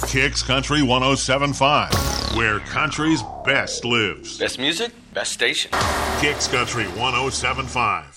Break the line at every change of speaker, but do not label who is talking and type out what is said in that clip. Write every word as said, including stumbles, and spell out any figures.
Kicks Country one oh seven point five, where country's best lives.
Best music, best station.
Kicks Country one oh seven point five.